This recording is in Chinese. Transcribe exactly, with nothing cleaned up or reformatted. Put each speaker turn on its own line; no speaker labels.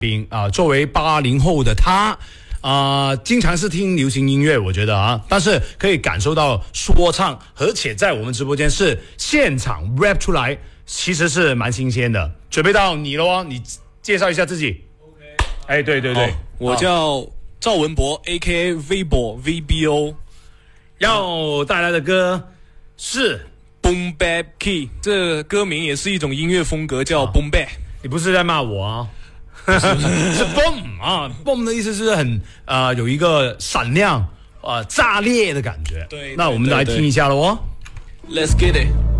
宾啊、呃，作为八零后的他。啊、呃，经常是听流行音乐，我觉得啊，但是可以感受到说唱，而且在我们直播间是现场 rap 出来，其实是蛮新鲜的。准备到你了哦，你介绍一下自己。OK， 哎，对对对，
我叫赵文博 ，A K A 微博 V B O，
要带来的歌是
Boom Bap Key， 这歌名也是一种音乐风格，叫 Boom Bap。
你不是在骂我啊？是, 是 boom 啊 ，boom 的意思是很呃有一个闪亮呃炸裂的感觉。
对，
那我们来听一下喽。
Let's get it。